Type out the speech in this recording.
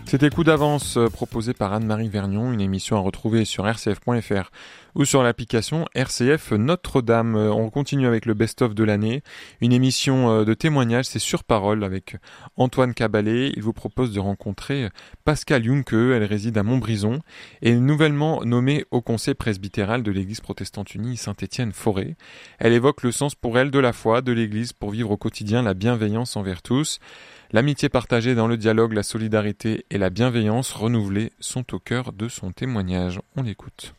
C'était Coup d'avance proposé par Anne-Marie Vergnon, une émission à retrouver sur rcf.fr ou sur l'application RCF Notre-Dame. On continue avec le best-of de l'année, une émission de témoignages, c'est sur parole avec Antoine Caballet. Il vous propose de rencontrer Pascal Junke, elle réside à Montbrison et est nouvellement nommée au conseil presbytéral de l'église protestante unie Saint-Étienne-Forêt. Elle évoque le sens pour elle de la foi, de l'église pour vivre au quotidien la bienveillance envers tous. L'amitié partagée dans le dialogue, la solidarité et la bienveillance renouvelée sont au cœur de son témoignage. On l'écoute.